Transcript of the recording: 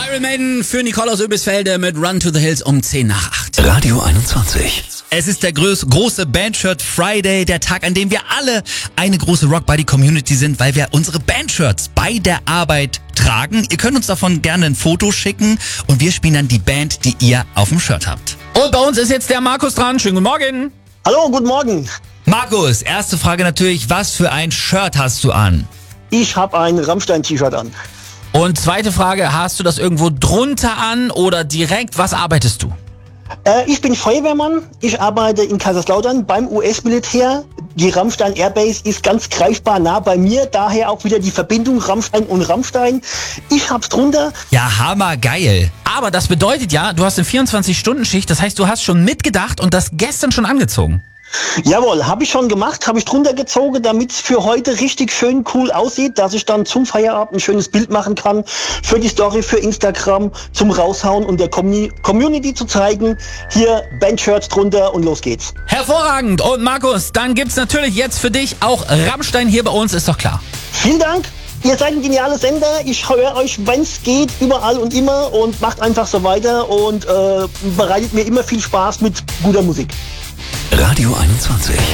Iron Maiden für Nicole aus Öbisfelde mit Run to the Hills um 10 nach 8. Radio 21. Es ist der große Bandshirt Friday, der Tag, an dem wir alle eine große Rock-Buddy-Community sind, weil wir unsere Bandshirts bei der Arbeit tragen. Ihr könnt uns davon gerne ein Foto schicken und wir spielen dann die Band, die ihr auf dem Shirt habt. Und bei uns ist jetzt der Markus dran. Schönen guten Morgen. Hallo, guten Morgen. Markus, erste Frage natürlich, was für ein Shirt hast du an? Ich habe ein Rammstein-T-Shirt an. Und zweite Frage, hast du das irgendwo drunter an oder direkt? Was arbeitest du? Ich bin Feuerwehrmann. Ich arbeite in Kaiserslautern beim US-Militär. Die Rammstein Airbase ist ganz greifbar nah bei mir. Daher auch wieder die Verbindung Rammstein und Rammstein. Ich hab's drunter. Ja, hammergeil. Aber das bedeutet ja, du hast eine 24-Stunden-Schicht. Das heißt, du hast schon mitgedacht und das gestern schon angezogen. Jawohl, habe ich schon gemacht, habe ich drunter gezogen, damit es für heute richtig schön cool aussieht, dass ich dann zum Feierabend ein schönes Bild machen kann, für die Story, für Instagram, zum Raushauen und der Community zu zeigen, hier Bandshirts drunter und los geht's. Hervorragend. Und Markus, dann gibt's natürlich jetzt für dich auch Rammstein hier bei uns, ist doch klar. Vielen Dank, ihr seid ein genialer Sender, ich höre euch, wenn's geht, überall und immer und macht einfach so weiter und bereitet mir immer viel Spaß mit guter Musik. Radio 21.